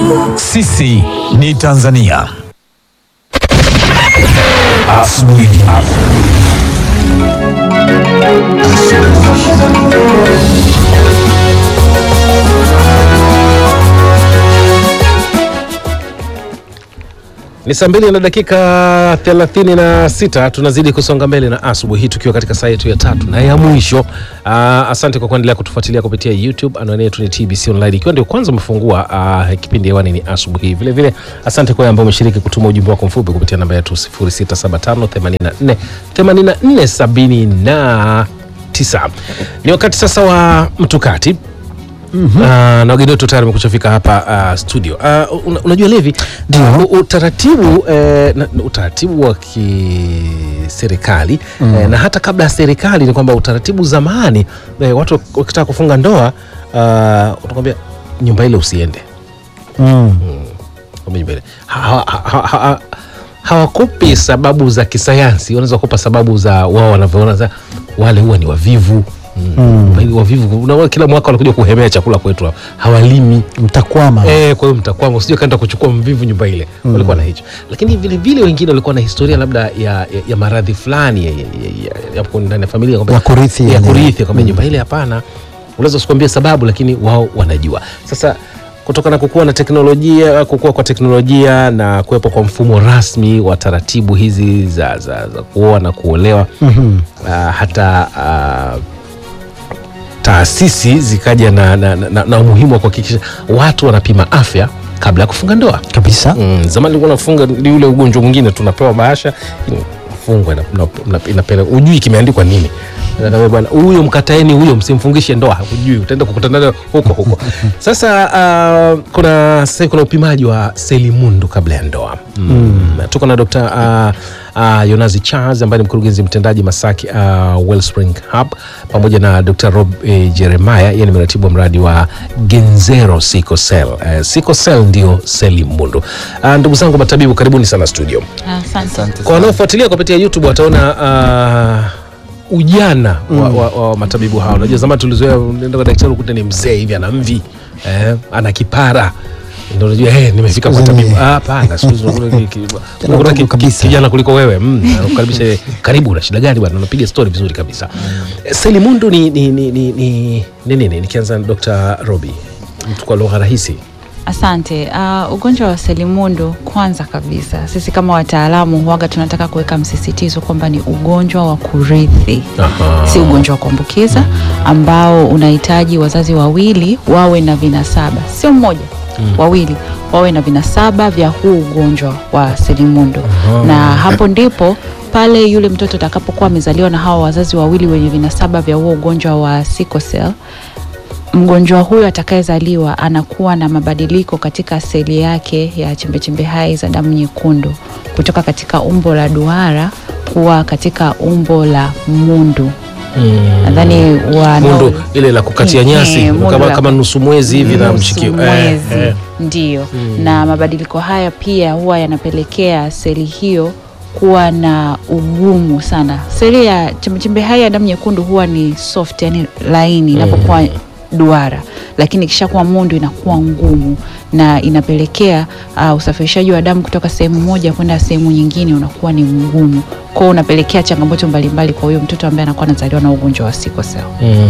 Sisi ni Tanzania. Asubuhi. Ni saa 2 na dakika 36. Tunazidi kusonga mbele na asubuhi hii tukiwa katika saa yetu ya 3 na ya mwisho. Asante kwa kuendelea kutufuatilia kupitia YouTube. Anwani yetu ni TBC Online. Ikiwa ndio kwanza umefungua kipindi hewani ni asubuhi. Vile vile asante kwa ambao umeshiriki kutuma ujumbe wako mfupi kupitia namba yetu 0675848479. Ni wakati sasa wa mtukati. Na wageni wetu tayari wamekushafika hapa studio. Unajua Levi, utaratibu wa kiserikali na hata kabla ya serikali ni kwamba utaratibu zamani watu wakitaka kufunga ndoa utakwambia nyumba ile usiende. Hawakupi sababu za kisayansi, wanaweza kukupa sababu za wao wanavyoona wale huwa ni wavivu. Wavivu kila mwaka wanakuja kuhemea chakula kwetu, hawalimi, mtakwama. Kwa hiyo mtakwama, usije kaenda kuchukua mvivu nyumba ile. Walikuwa na hicho. Lakini vile vile wengine walikuwa na historia labda ya maradhi fulani ya ndani ya familia kwamba ya kurithi kwamba nyumba ile hapana. Unaweza usikwambie sababu lakini wao wanajua. Sasa kutokana na kukua kwa teknolojia na kuwepo kwa mfumo rasmi wa taratibu hizi za kuoa na kuolewa, hata taasisi zikaja na umuhimu wa kuhakikisha watu wanapima afya kabla ya kufunga ndoa kabisa. Zamani ulikuwa unafunga ni ule ugonjwa mwingine, tunapewa bahasha fungwa inapeleka, ujui kimeandikwa nini. Na bwana huyo mkataeni, huyo msimfungishe ndoa, hujui utaenda kukutana naye huko. Sasa kuna upimaji wa selimundu kabla ya ndoa. Tuko na Dr. Yonazi Charles ambaye ni mkurugenzi mtendaji Masaki Wellspring Hub, pamoja na Dr. Rob Jeremiah, yeye ni mratibu wa mradi wa Genzero Sickle Cell. Sickle Cell ndio selimundu. Ndugu zangu matabibu, karibuni sana studio. Asante. Kwa wanaofuatilia kupitia YouTube wataona ujana wa matabibu hao. Unajua zamani tulizoea nenda kwa daktari ukute ni mzee hivi ana mvi, ana kipara. Ndio unajua nimefika kwa tabibu. Hapana, siku hizo unakuta kijana kuliko wewe. Anakukaribisha, karibu, na shida gani bwana? Unapiga story vizuri kabisa. Selimundu ni nini? Nikianza na Dr. Robi, mtu kwa lugha rahisi. Asante. Ugonjwa wa selimundu, kwanza kabisa sisi kama wataalamu huaga tunataka kuweka msisitizo kwamba ni ugonjwa wa kurithi. Si ugonjwa wa kuambukiza ambao unahitaji wazazi wawili wawe na vinasaba, sio mmoja, wawili wawe na vinasaba vya huu ugonjwa wa selimundu. Na hapo ndipo pale yule mtoto atakapokuwa amezaliwa na hawa wazazi wawili wenye vinasaba vya huo ugonjwa wa sickle cell, mgonjwa huyo atakayezaliwa anakuwa na mabadiliko katika seli yake ya chembechembe hai za damu nyekundu kutoka katika umbo la duara kuwa katika umbo la mundu. Nadhani mundu ile la kukatia nyasi kama nusu mwezi hivi na mshikio. Ndio. Na mabadiliko haya pia huwa yanapelekea seli hiyo kuwa na ugumu sana. Seli ya chembechembe hai ya damu nyekundu huwa ni soft, yani laini inapokuwa duara, lakini kisha kuwa mundu inakuwa ngumu na inapelekea usafirishaji wa damu kutoka sehemu moja kwenda sehemu nyingine unakuwa ni mgumu. Kwa hiyo unapelekea changamoto mbalimbali kwa huyo mtoto ambaye anakuwa anazaliwa na ugonjwa wa sickle cell.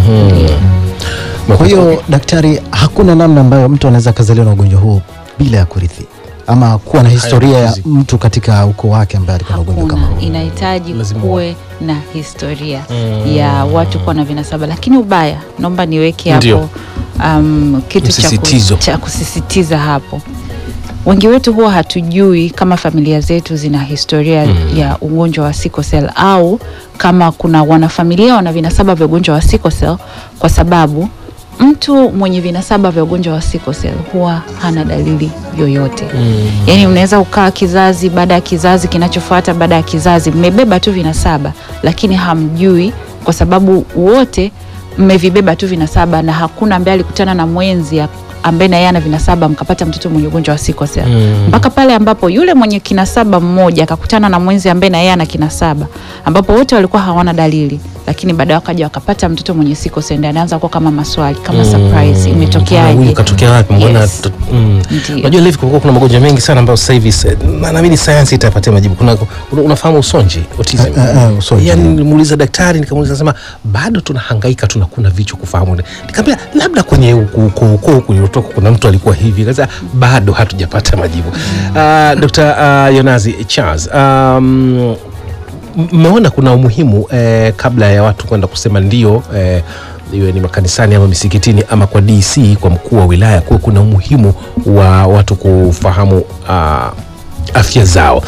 Kwa hiyo daktari, hakuna namna ambayo mtu anaweza kuzaliwa na ugonjwa huo bila ya kurithi ama kuwa na historia ya mtu katika ukoo wake ambaye alikuwa na ugonjwa kama huo? Inahitaji kuwe na historia ya watu kuwa na vinasaba, lakini ubaya, naomba niweke hapo kitu cha kusisitiza hapo. Wengi wetu huwa hatujui kama familia zetu zina historia ya ugonjwa wa sickle cell, au kama kuna wanafamilia wana vinasaba vya ugonjwa wa sickle cell, kwa sababu mtu mwenye vinasaba vya ugonjwa wa sickle cell huwa hana dalili yoyote. Yaani unaweza ukaa kizazi baada ya kizazi kinachofuata baada ya kizazi mmebeba tu vinasaba, lakini hamjui, kwa sababu wote mmevibeba tu vinasaba na hakuna ambaye alikutana na mwenzi ambaye na yeye ana vinasaba mkapata mtoto mwenye ugonjwa wa sickle cell. Mpaka pale ambapo yule mwenye kinasaba mmoja akakutana na mwenzi ambaye na yeye ana kinasaba, ambapo wote walikuwa hawana dalili, lakini baadaye wakaja wakapata mtoto mwenye sickle cell, anaanza kuwa kama maswali, kama surprise, imetokeaje? Huyu katokea wapi? Mbona unajua hivi kuna magonjwa mengi sana ambayo sasa hivi naamini sayansi itapatia majibu. Unafahamu usonji, autism. Yani nilimuuliza daktari, nikamuuliza, sema bado tunahangaika, tunakuna vichwa kufahamu. Nikamwambia labda kwenye huko kulitoka kuna mtu alikuwa hivi. Kaza bado hatujapata majibu. Dr. Yonazi Charles, mmeona kuna umuhimu kabla ya watu kwenda kusema ndio iwe ni makanisani ama misikitini ama kwa DC, kwa mkuu wa wilaya, kwa kuna umuhimu wa watu kufahamu afya zao.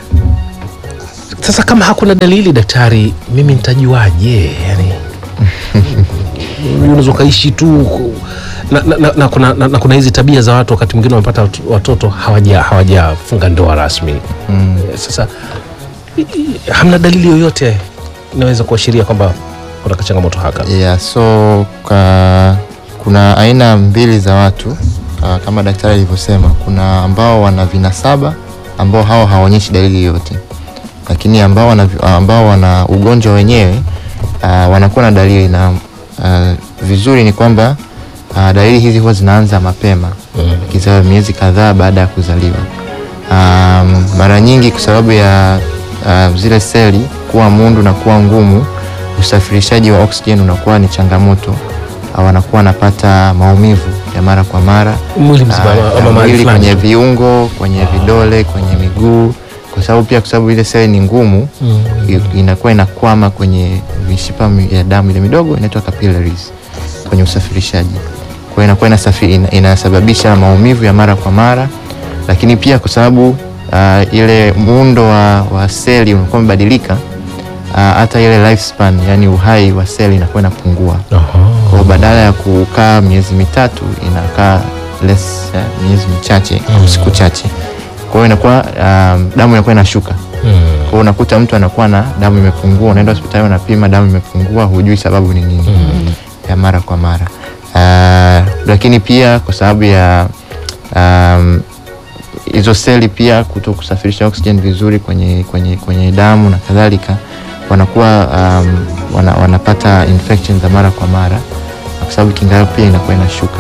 Sasa kama hakuna dalili, daktari, mimi nitajuaje? Yani unaweza kaishi tu na kuna hizi tabia za watu wakati mwingine wamepata watoto hawajafunga ndoa rasmi. Sasa hamna dalili yoyote inaweza kuashiria kwamba kuna changamoto haka? So kuna aina mbili za watu kama daktari alivyosema. Kuna ambao wana vinasaba ambao hao hawaonyeshi dalili yoyote, lakini ambao wana ugonjwa wenyewe wanakuwa na dalili, na vizuri ni kwamba dalili hizi huwa zinaanza mapema, kizawa miezi kadhaa baada ya kuzaliwa. Mara nyingi kwa sababu ya zile seli kuwa mundu na kuwa ngumu, usafirishaji wa oxygen unakuwa ni changamoto. Wanakuwa wanapata maumivu ya mara kwa mara mwili mzima, kwenye viungo, kwenye vidole, kwenye miguu, kwa sababu ile seli ni ngumu, inakuwa inakwama kwenye mishipa ya damu ile midogo, inaitwa capillaries, kwenye usafirishaji. Kwa hiyo inakuwa inasababisha maumivu ya mara kwa mara, lakini pia kwa sababu ile muundo wa seli unakuwa umebadilika, hata ile lifespan, yani uhai wa seli inakuwa inapungua. Kwa badala ya kukaa miezi mitatu inakaa miezi michache au siku chache. Kwa hiyo inakuwa damu inakuwa inashuka. Kwa hiyo unakuta mtu anakuwa na damu imepungua, unaenda hospitali unapima damu imepungua, hujui sababu ni nini ya mara kwa mara. Lakini pia kwa sababu ya hizo seli pia kuto kusafirisha oxygen vizuri kwenye damu na kadhalika, wanakuwa wanapata infection za mara kwa mara, kwa sababu kinga pia inakuwa inashuka.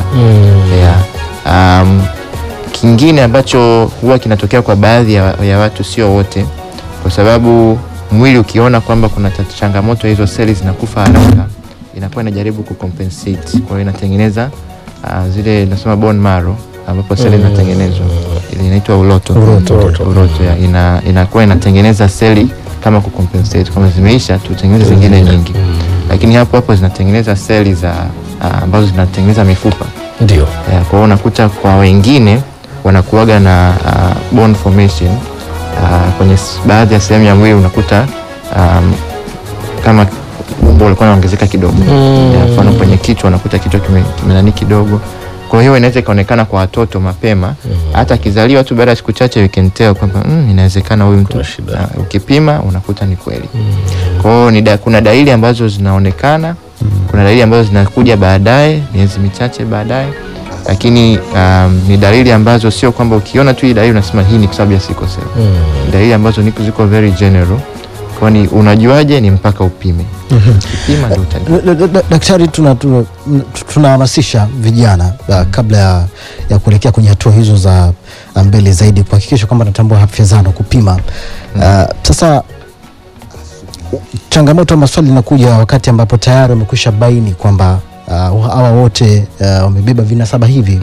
Kingine ambacho huwa kinatokea kwa baadhi ya watu, sio wote, kwa sababu mwili ukiona kwamba kuna changamoto hizo seli zinakufa haraka, inakuwa inajaribu kucompensate. Kwa hiyo inatengeneza zile nasema bone marrow, ambapo seli inatengenezwa, ile inaitwa uroto. Inakuwa inatengeneza seli kama kucompensate, kama zimeisha tutengeneze zingine nyingi, lakini hapo zinatengeneza seli za ambazo zinatengeneza mifupa. Ndio. Kwa hiyo unakuta kwa wengine wanakuaga na bone formation kwenye baadhi ya sehemu ya mwili, unakuta kama umbo ulikuwa unaongezeka kidogo. Mfano kwenye kichwa unakuta kichwa kimenani kidogo. Kwa hiyo inaweza kaonekana kwa watoto mapema, hata akizaliwa tu baada ya siku chache you can tell kwamba inawezekana huyu mtu, ukipima unakuta ni kweli. Kwa hiyo kuna dalili ambazo zinaonekana, kuna dalili ambazo zinakuja baadaye, miezi michache baadaye, lakini ni dalili ambazo sio kwamba ukiona tu hii dalili unasema hii ni kwa sababu ya sickle cell. Dalili ambazo ziko very general. Kwani unajuaje? Ni mpaka upime. Ukipima ndio utajua. Daktari, tunahamasisha vijana kabla ya kuelekea kwenye hatua hizo za mbele zaidi, kuhakikisha kwamba natambua afya zao, kupima. Sasa changamoto ya maswali inakuja wakati ambapo tayari wamekwisha baini kwamba hawa wote wamebeba vinasaba hivi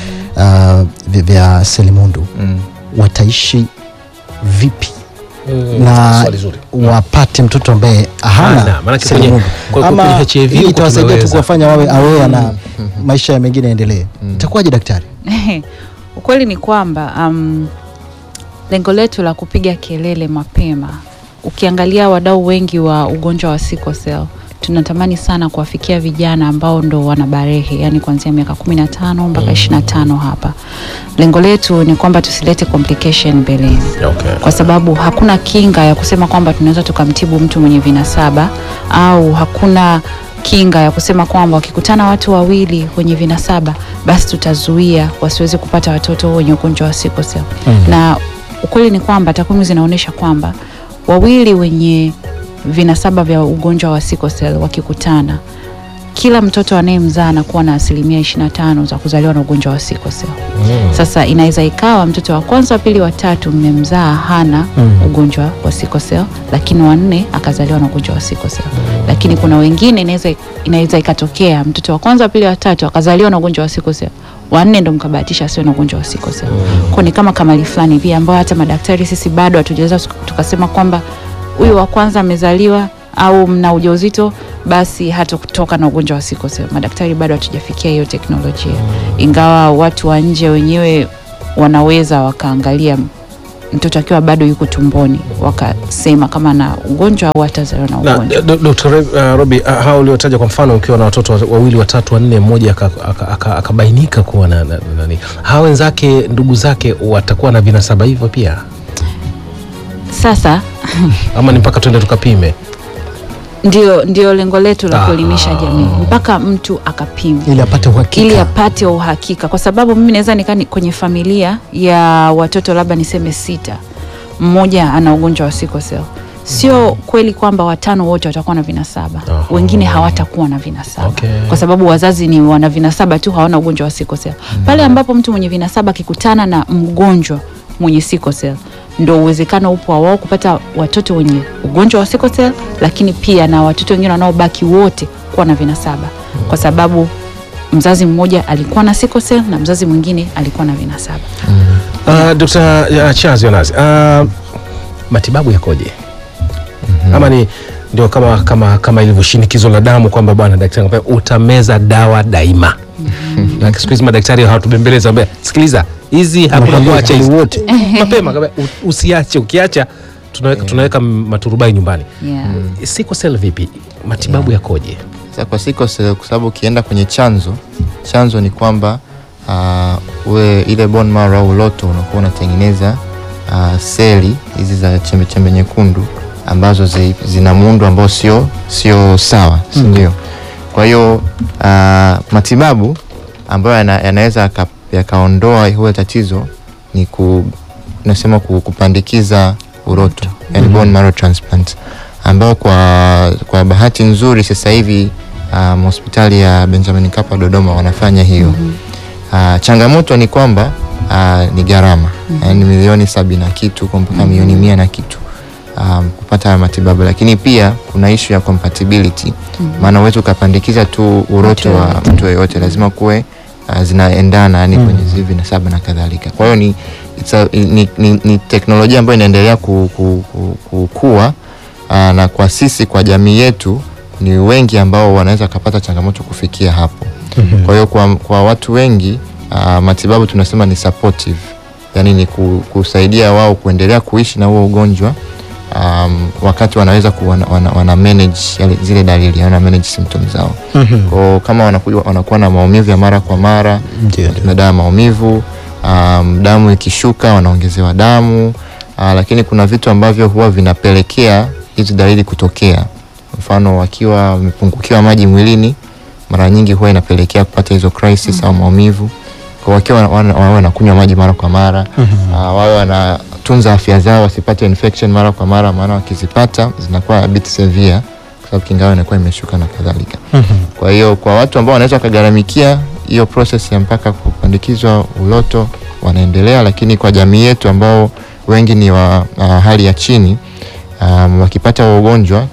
vya selimundu. Wataishi vipi na wapate mtoto ambaye hana selimundu? Ama hii itawasaidia tu kuwafanya wawe aware na maisha mengine yaendelee? Itakuwaje daktari? Ukweli ni kwamba lengo letu la kupiga kelele mapema, ukiangalia wadau wengi wa ugonjwa wa sickle cell, tunatamani sana kuwafikia vijana ambao ndo wanabarehe, yani kuanzia miaka 15 mpaka 25 hapa. Lengo letu ni kwamba tusilete complication mbeleni. Kwa sababu hakuna kinga ya kusema kwamba tunaweza tukamtibu mtu mwenye vinasaba, au hakuna kinga ya kusema kwamba wakikutana watu wawili wenye vinasaba basi tutazuia wasiweze kupata watoto wenye ugonjwa wa sickle cell. Na ukweli ni kwamba takwimu zinaonyesha kwamba wawili wenye vinasaba vya ugonjwa wa sickle cell wakikutana, kila mtoto anayemzaa anakuwa na 25% za kuzaliwa na ugonjwa wa sickle cell. Sasa inaweza ikawa mtoto wa kwanza, wa pili, wa tatu mmemzaa hana ugonjwa wa sickle cell, lakini wa 4 akazaliwa na ugonjwa wa sickle cell. Lakini kuna wengine inaweza ikatokea mtoto wa kwanza, wa pili, wa tatu akazaliwa na ugonjwa wa sickle cell, wa 4 ndo mkabahatisha asiwe na ugonjwa wa sickle cell. Kwa ni kama kamali fulani pia ambao hata madaktari sisi bado hatujaweza tukasema kwamba huyu wa kwanza amezaliwa au mna ujauzito basi hata kutoka na ugonjwa wa sickle cell. Madaktari bado hatujafikia hiyo teknolojia, ingawa watu wa nje wenyewe wanaweza wakaangalia mtoto akiwa bado yuko tumboni wakasema kama na ugonjwa au atazaliwa na ugonjwa. Dr. Robi, hao uliotaja kwa mfano ukiwa na watoto 2, 3, 4, mmoja akabainika kuwa na nani, hao wenzake, ndugu zake watakuwa na vinasaba hivyo pia? Sasa ama ni mpaka tuende tukapime? Ndio lengo letu la kuelimisha jamii, mpaka mtu akapime ili apate uhakika, kwa sababu mimi naweza nikani kwenye familia ya watoto labda niseme 6, mmoja ana ugonjwa wa sickle cell. Sio kweli kwamba 5 wote watakuwa na vinasaba. Wengine hawatakuwa na vinasaba. Kwa sababu wazazi ni wana vinasaba tu, hawana ugonjwa wa sickle cell. Pale ambapo mtu mwenye vinasaba akikutana na mgonjwa mwenye sickle cell, ndio uwezekano upo wao kupata watoto wenye ugonjwa wa sickle cell, lakini pia na watoto wengine wanaobaki wote kuwa na vinasaba, kwa sababu mzazi mmoja alikuwa na sickle cell na mzazi mwingine alikuwa na vinasaba. Dr. Charles Yonazi, matibabu yakoje? Ama ni ndio kama ilivyo shinikizo la damu kwamba bwana daktari anambia utameza dawa daima? Na siku hizi madaktari hawatubembeleza, anambia sikiliza, hizi hakuna kuacha hizi wote mapema, kama usiache, ukiacha tunaweka maturubai nyumbani. Sickle cell vipi? Matibabu yakoje? Sasa kwa sickle cell, kwa sababu ukienda kwenye chanzo ni kwamba ile bone marrow au uloto unakuwa unatengeneza seli hizi za chembe nyekundu ambazo zina muundo ambao sio sawa, ndio. Kwa hiyo matibabu ambayo yanaweza yakaondoa hiyo tatizo ni tunasema kupandikiza uroto, yani bone marrow transplant, ambao kwa bahati nzuri sasa hivi hospitali ya Benjamin Mkapa Dodoma wanafanya hiyo. Changamoto ni kwamba ni gharama, yani milioni 70 na kitu mpaka milioni 100 na kitu kupata matibabu, lakini pia kuna issue ya compatibility. Maana wewe ukapandikiza tu uroto wa mtu yeyote, lazima kuwe zinaendana, yani kwenye zivi na saba na kadhalika. Kwa hiyo ni teknolojia ambayo inaendelea kukua, na kwa sisi, kwa jamii yetu, ni wengi ambao wanaweza kupata changamoto kufikia hapo. Kwa hiyo kwa watu wengi matibabu tunasema ni supportive, yani ni kusaidia wao kuendelea kuishi na huo ugonjwa wakati wanaweza wana manage zile dalili, wana manage symptoms zao. Kwa kama wanakuwa na maumivu ya mara kwa mara, tuna dawa maumivu, damu ikishuka wanaongezewa damu, lakini kuna vitu ambavyo huwa vinapelekea hizo dalili kutokea. Mfano, wakiwa wamepungukiwa maji mwilini, mara nyingi huwa inapelekea kupata hizo crisis au maumivu. Kwa wakiwa wanakunywa maji mara kwa mara, wao wanatunza afya zao wasipate infection mara kwa mara, maana wakizipata zinakuwa a bit severe kwa sababu kinga yao inakuwa imeshuka na kadhalika. Kwa hiyo kwa watu ambao wanaweza kugharamikia hiyo process ya mpaka kupandikizwa uloto wanaendelea, lakini kwa jamii yetu ambao wengi ni wa hali ya chini, wakipata ugonjwa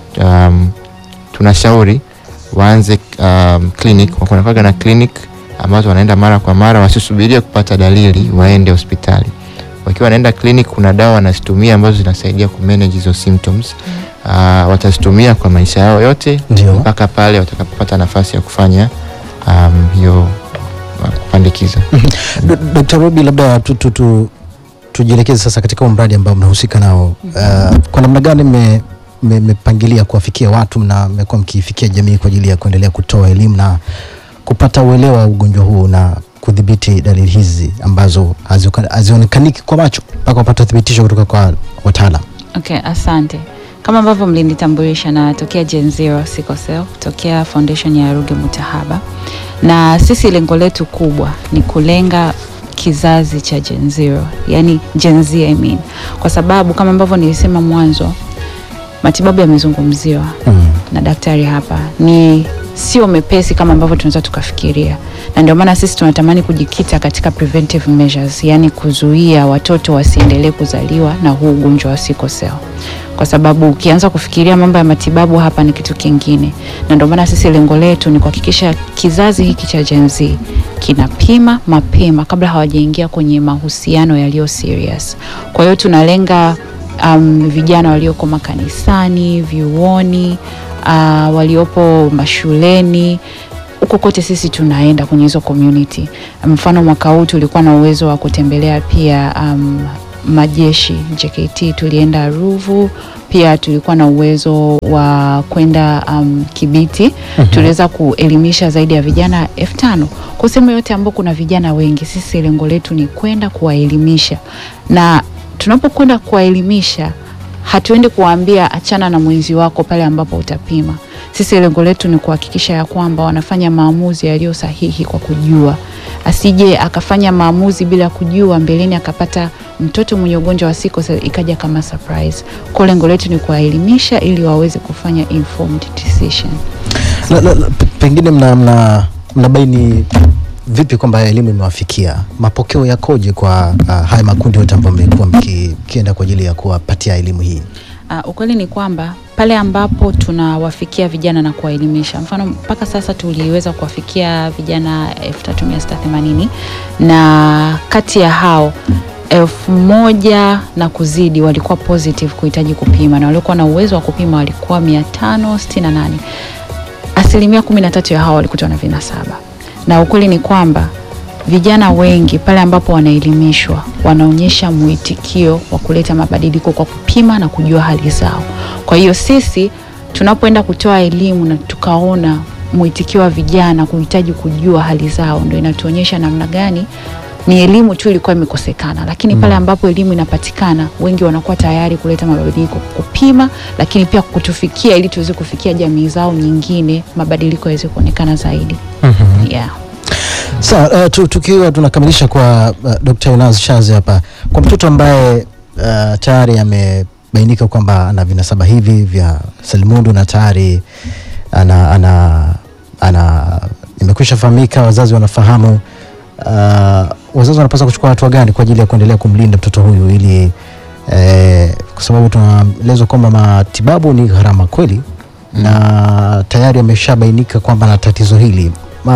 tunashauri waanze clinic. Wanakuwa na clinic ambazo wanaenda mara kwa mara, wasisubirie kupata dalili waende hospitali. Wakiwa wanaenda clinic, kuna dawa wanazitumia ambazo zinasaidia kumanage hizo symptoms. Watazitumia kwa maisha yao yote mpaka pale watakapopata nafasi ya kufanya hiyo kupandikiza. Dr. Robi, labda tujielekeze sasa katika mradi ambao mnahusika nao. Kwa namna gani mmepangilia kuwafikia watu na mmekuwa mkifikia jamii kwa ajili ya kuendelea kutoa elimu na kupata uelewa wa ugonjwa huu na kudhibiti dalili hizi ambazo hazionekaniki kwa macho mpaka wapate thibitisho kutoka kwa wataalamu? Okay, asante. Kama ambavyo mlinitambulisha, na tokea Gen Zero Sickle Cell, tokea foundation ya Ruge Mutahaba, na sisi lengo letu kubwa ni kulenga kizazi cha Gen Zero, yani Gen Z kwa sababu kama ambavyo nilisema mwanzo, matibabu yamezungumziwa na daktari hapa, ni sio mepesi kama ambavyo tunaweza tukafikiria, na ndio maana sisi tunatamani kujikita katika preventive measures, yani kuzuia watoto wasiendelee kuzaliwa na huu ugonjwa wa sickle cell, kwa sababu ukianza kufikiria mambo ya matibabu hapa ni kitu kingine. Na ndio maana sisi lengo letu ni kuhakikisha kizazi hiki cha Gen Z kinapima mapema kabla hawajaingia kwenye mahusiano yaliyo serious. Kwa hiyo tunalenga vijana walioko makanisani, vyuoni, waliopo mashuleni, huko kote sisi tunaenda kwenye hizo community. Mfano mwaka huu tulikuwa na uwezo wa kutembelea pia majeshi JKT, tulienda Ruvu, pia tulikuwa na uwezo wa kwenda Kibiti. Tuliweza kuelimisha zaidi ya vijana 5,000. Kwa sehemu yote ambapo kuna vijana wengi, sisi lengo letu ni kwenda kuwaelimisha, na tunapokwenda kuwaelimisha hatuende kuwaambia achana na mwenzi wako pale ambapo utapima. Sisi lengo letu ni kuhakikisha ya kwamba wanafanya maamuzi yaliyo sahihi kwa kujua. Asije akafanya maamuzi bila kujua, mbeleni akapata mtoto mwenye ugonjwa wa sickle cell ikaja kama surprise. Kwa lengo letu ni kuwaelimisha ili waweze kufanya informed decision. Pengine mnabaini vipi kwamba elimu imewafikia? Mapokeo yakoje kwa haya makundi yote ambayo mmekuwa mkienda kwa ajili ya kuwapatia elimu hii? Ukweli ni kwamba pale ambapo tunawafikia vijana na kuwaelimisha, mfano mpaka sasa tuliweza kuwafikia vijana 3680, na kati ya hao 1000 na kuzidi walikuwa positive kuhitaji kupima, na walikuwa na uwezo wa kupima walikuwa 568. Asilimia 13 ya hao walikutwa na vinasaba. Na ukweli ni kwamba vijana wengi pale ambapo wanaelimishwa wanaonyesha mwitikio wa kuleta mabadiliko kwa kupima na kujua hali zao. Kwa hiyo sisi tunapoenda kutoa elimu na tukaona mwitikio wa vijana kuhitaji kujua hali zao, ndio inatuonyesha namna gani ni elimu tu ilikuwa imekosekana, lakini pale ambapo elimu inapatikana wengi wanakuwa tayari kuleta mabadiliko, kupima, lakini pia kutufikia ili tuweze kufikia jamii zao nyingine, mabadiliko yaweze kuonekana zaidi. Yeah. Sasa tukiwa tunakamilisha kwa Dr. Yunus Shazi hapa, kwa mtoto ambaye tayari amebainika kwamba ana vinasaba hivi vya selimundu na tayari imekwisha fahamika, wazazi wanafahamu, wazazi wanapaswa kuchukua hatua gani kwa ajili ya kuendelea kumlinda mtoto huyu, ili kwa sababu tunaelezwa kwamba matibabu ni gharama kweli, na tayari ameshabainika kwamba na tatizo hili.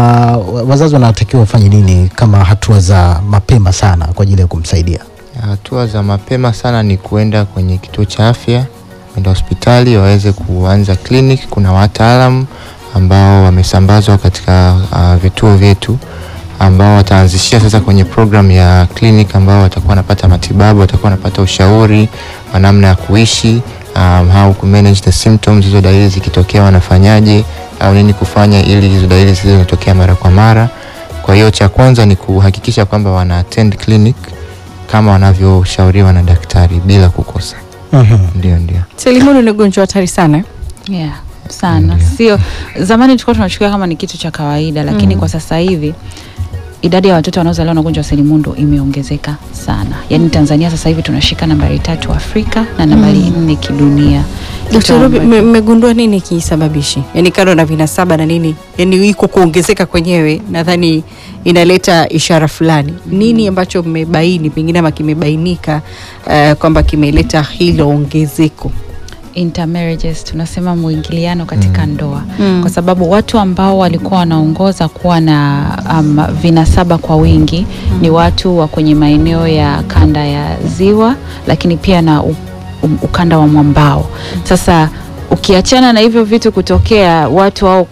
Wazazi wanatakiwa wafanye nini kama hatua za mapema sana kwa ajili ya kumsaidia? Hatua za mapema sana ni kuenda kwenye kituo cha afya, kwenda hospitali waweze kuanza clinic. Kuna wataalamu ambao wamesambazwa katika vituo vyetu ambao wataanzishia sasa kwenye program ya clinic, ambao watakuwa wanapata matibabu, watakuwa wanapata ushauri wa namna ya kuishi, how to manage the symptoms, hizo dalili zikitokea wanafanyaje au nini kufanya ili hizo dalili zisitokee mara kwa mara. Kwa hiyo cha kwanza ni kuhakikisha kwamba wana attend clinic kama wanavyoshauriwa na daktari bila kukosa. Ndio. Selimundu ni ugonjwa hatari sana. Yeah, sana. Sio zamani tulikuwa tunachukulia kama ni kitu cha kawaida, lakini kwa sasa hivi idadi ya watoto wanaozaliwa na ugonjwa wa selimundu imeongezeka sana. Yaani Tanzania sasa hivi tunashika nambari 3 Afrika na nambari 4 kidunia. Dr. Ruby, mmegundua nini kisababishi? Yaani kando na vinasaba na nini? Yaani iko kuongezeka kwenyewe, nadhani inaleta ishara fulani. Nini ambacho mmebaini pengine ama kimebainika kwamba kimeleta hilo ongezeko? Intermarriages, tunasema muingiliano katika ndoa. Kwa sababu watu ambao walikuwa wanaongoza kuwa na vinasaba kwa wingi ni watu wa kwenye maeneo ya kanda ya ziwa, lakini pia na ukanda wa mwambao. Sasa ukiachana na hivyo vitu kutokea, watu hao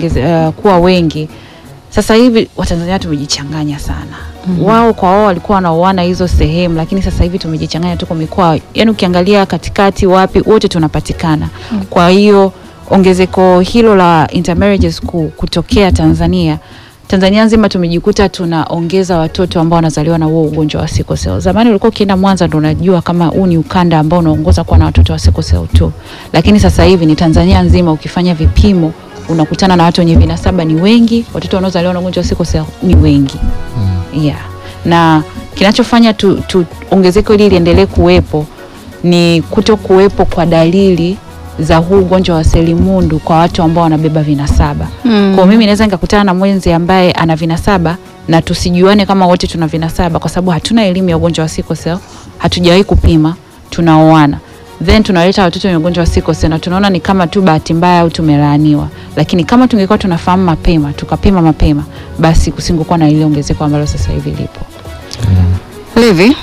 kuwa wengi, sasa hivi Watanzania tumejichanganya sana. Wao kwa wao walikuwa wanaoana hizo sehemu, lakini sasa hivi tumejichanganya tu kwa mikoa. Yaani ukiangalia katikati wapi wote tunapatikana. Kwa hiyo ongezeko hilo la intermarriages kutokea Tanzania nzima tumejikuta tunaongeza watoto ambao wanazaliwa na huo ugonjwa wa sickle cell. Zamani ulikuwa ukienda Mwanza ndio unajua kama huu ni ukanda ambao unaongoza kwa na watoto wa sickle cell tu. Lakini sasa hivi ni Tanzania nzima, ukifanya vipimo unakutana na watu wenye vinasaba ni wengi, watoto wanaozaliwa na ugonjwa wa sickle cell ni wengi. Yeah. Na kinachofanya ongezeko hili liendelee kuwepo ni kuto kuwepo kwa dalili za huu ugonjwa wa selimundu kwa watu ambao wanabeba vinasaba. Kwa mimi naweza nikakutana na mwenzi ambaye ana vinasaba na tusijuane kama wote tuna vinasaba, kwa sababu hatuna elimu ya ugonjwa wa sickle cell, hatujawahi kupima, tunaoana. Then tunaleta watoto wenye ugonjwa wa sickle cell na tunaona ni kama tu bahati mbaya au tumelaaniwa. Lakini kama tungekuwa tunafahamu mapema, tukapima mapema, basi kusingekuwa na ile ongezeko ambalo sasa hivi lipo. Levi,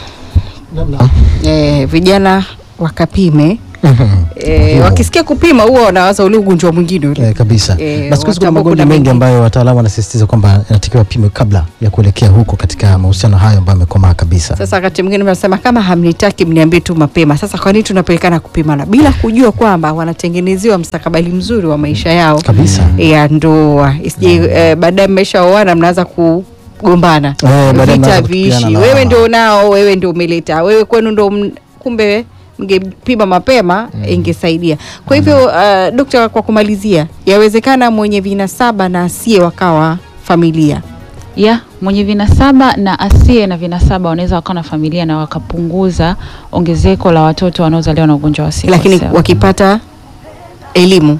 vijana wakapime. Wakisikia kupima huwa wanawaza ule ugonjwa mwingine ule. Kabisa. Basi kuna magonjwa mengi ambayo wataalamu wanasisitiza kwamba inatakiwa pime kabla ya kuelekea huko katika mahusiano hayo ambayo yamekomaa kabisa. Sasa wakati mwingine wanasema kama hamnitaki mniambie tu mapema. Sasa kwa nini tunapelekana kupimana bila kujua kwamba wanatengenezewa mstakabali mzuri wa maisha yao kabisa ya ndoa? Isije baadaye mmeshaoana mnaanza kugombana. Vita vishi. Wewe ndio nao, wewe ndio umeleta. Wewe kwenu ndio kumbe mngepima mapema ingesaidia. Kwa hivyo daktari, kwa kumalizia, yawezekana mwenye vinasaba na asiye wakawa familia? Mwenye vinasaba na asiye na vinasaba wanaweza wakawa na familia na wakapunguza ongezeko la watoto wanaozaliwa na ugonjwa wa sickle cell. Lakini wakipata elimu,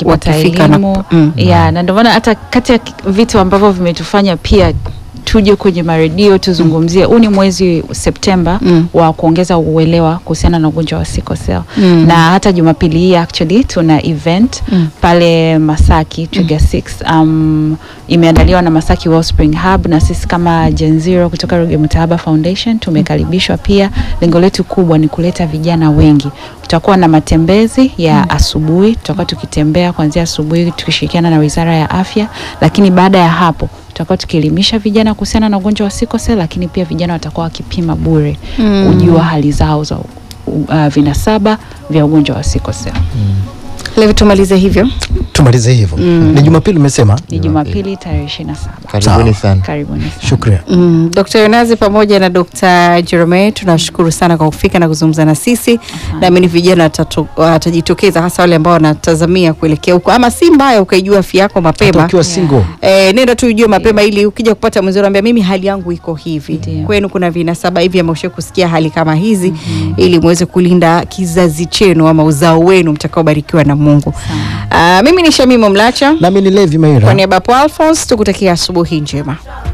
na ndio maana hata kati ya vitu ambavyo vimetufanya pia tuje kwenye maredio tuzungumzie, huu ni mwezi Septemba wa kuongeza uelewa kuhusiana na ugonjwa wa sickle cell. Na hata Jumapili hii actually tuna event pale Masaki Trigger 6 imeandaliwa na Masaki Wellspring Hub, na sisi kama Gen Zero kutoka Ruge Mutahaba Foundation tumekaribishwa pia. Lengo letu kubwa ni kuleta vijana wengi. Tutakuwa na matembezi ya asubuhi, tutakuwa tukitembea kuanzia asubuhi tukishirikiana na Wizara ya Afya, lakini baada ya hapo tutakuwa tukielimisha vijana kuhusiana na ugonjwa wa sickle cell, lakini pia vijana watakuwa wakipima bure kujua hali zao za vinasaba vya ugonjwa wa sickle cell. Leo tumalize hivyo. Ni Jumapili umesema? Ni Jumapili tarehe 27. Karibuni sana. Shukrani. Dr. Yonazi pamoja na Dr. Jerome, tunashukuru sana kwa kufika na kuzungumza na sisi. Naamini vijana watajitokeza, hasa wale ambao wanatazamia kuelekea huko. Ama si mbaya ukaijua afya yako mapema. Ukiwa single. Nenda tu ujue mapema ili ukija kupata mwenzi unaambia mimi hali yangu iko hivi. Kwenu kuna vinasaba hivi ambavyo ushawahi kusikia hali kama hizi, ili muweze kulinda kizazi chenu ama uzao wenu mtakaobarikiwa na Mungu. Mimi ni Shamimo Mlacha. Nami ni Levi Maira. Kwa niaba ya Alphonse tukutakia asubuhi njema.